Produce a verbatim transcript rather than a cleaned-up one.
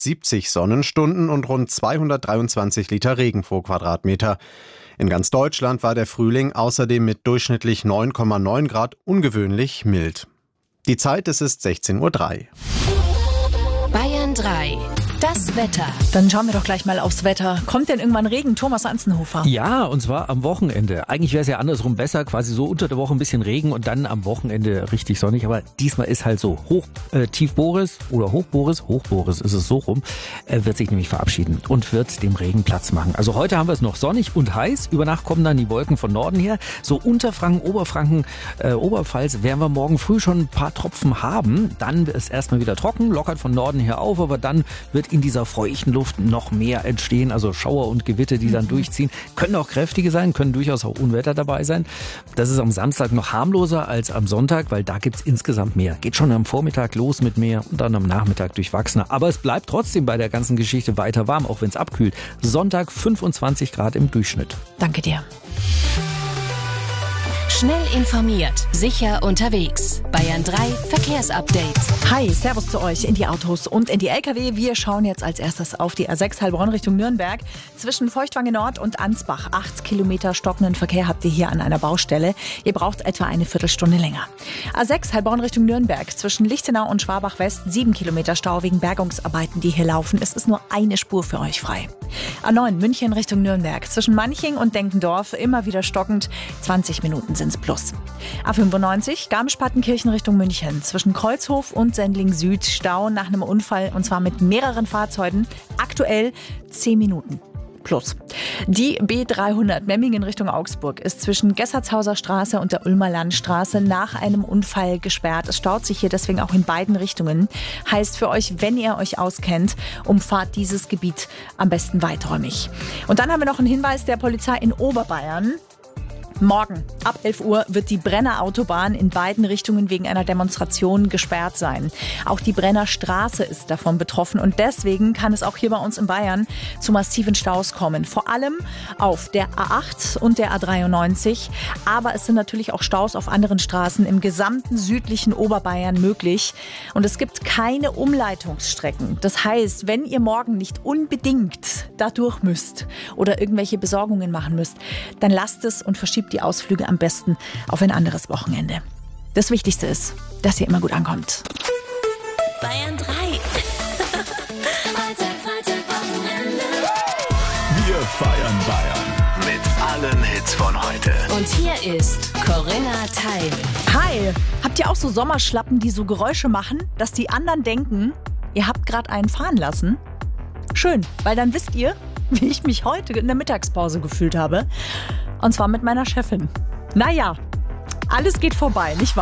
siebzig Sonnenstunden und rund zweihundertdreiundzwanzig Liter Regen pro Quadratmeter. In ganz Deutschland war der Frühling außerdem mit durchschnittlich neun Komma neun Grad ungewöhnlich mild. Die Zeit, es ist sechzehn Uhr drei. Bayern drei. Das Wetter. Dann schauen wir doch gleich mal aufs Wetter. Kommt denn irgendwann Regen, Thomas Anzenhofer? Ja, und zwar am Wochenende. Eigentlich wäre es ja andersrum besser, quasi so unter der Woche ein bisschen Regen und dann am Wochenende richtig sonnig. Aber diesmal ist halt so. Hoch, äh, Tief Boris oder Hoch Boris, Hoch Boris ist es so rum, äh, wird sich nämlich verabschieden und wird dem Regen Platz machen. Also heute haben wir es noch sonnig und heiß. Über Nacht kommen dann die Wolken von Norden her. So Unterfranken, Oberfranken, äh, Oberpfalz werden wir morgen früh schon ein paar Tropfen haben. Dann ist es erstmal wieder trocken, lockert von Norden her auf, aber dann wird in dieser feuchten Luft noch mehr entstehen, also Schauer und Gewitter, die dann durchziehen. Können auch kräftige sein, können durchaus auch Unwetter dabei sein. Das ist am Samstag noch harmloser als am Sonntag, weil da gibt's insgesamt mehr. Geht schon am Vormittag los mit mehr und dann am Nachmittag durchwachsener. Aber es bleibt trotzdem bei der ganzen Geschichte weiter warm, auch wenn es abkühlt. Sonntag fünfundzwanzig Grad im Durchschnitt. Danke dir. Schnell informiert, sicher unterwegs. Bayern drei Verkehrsupdate. Hi, Servus zu euch in die Autos und in die L K W. Wir schauen jetzt als erstes auf die A sechs Heilbronn Richtung Nürnberg. Zwischen Feuchtwange Nord und Ansbach. Acht Kilometer stockenden Verkehr habt ihr hier an einer Baustelle. Ihr braucht etwa eine Viertelstunde länger. A sechs Heilbronn Richtung Nürnberg. Zwischen Lichtenau und Schwabach West. Sieben Kilometer Stau wegen Bergungsarbeiten, die hier laufen. Es ist nur eine Spur für euch frei. A neun München Richtung Nürnberg. Zwischen Manching und Denkendorf immer wieder stockend. zwanzig Minuten sind's plus. A fünfundneunzig Garmisch-Partenkirchen Richtung München. Zwischen Kreuzhof und Sendling Süd Stau nach einem Unfall und zwar mit mehreren Fahrzeugen. Aktuell zehn Minuten. Plus. Die B dreihundert Memmingen Richtung Augsburg ist zwischen Gessertshauser Straße und der Ulmer Landstraße nach einem Unfall gesperrt. Es staut sich hier deswegen auch in beiden Richtungen. Heißt für euch, wenn ihr euch auskennt, umfahrt dieses Gebiet am besten weiträumig. Und dann haben wir noch einen Hinweis der Polizei in Oberbayern. Morgen ab elf Uhr wird die Brenner Autobahn in beiden Richtungen wegen einer Demonstration gesperrt sein. Auch die Brenner Straße ist davon betroffen und deswegen kann es auch hier bei uns in Bayern zu massiven Staus kommen. Vor allem auf der A acht und der A dreiundneunzig. Aber es sind natürlich auch Staus auf anderen Straßen im gesamten südlichen Oberbayern möglich. Und es gibt keine Umleitungsstrecken. Das heißt, wenn ihr morgen nicht unbedingt da durch müsst oder irgendwelche Besorgungen machen müsst, dann lasst es und verschiebt die Ausflüge am besten auf ein anderes Wochenende. Das Wichtigste ist, dass ihr immer gut ankommt. Bayern drei. Wir feiern Bayern mit allen Hits von heute. Und hier ist Corinna Teil. Hi! Habt ihr auch so Sommerschlappen, die so Geräusche machen, dass die anderen denken, ihr habt gerade einen fahren lassen? Schön, weil dann wisst ihr, wie ich mich heute in der Mittagspause gefühlt habe. Und zwar mit meiner Chefin. Naja, alles geht vorbei, nicht wahr?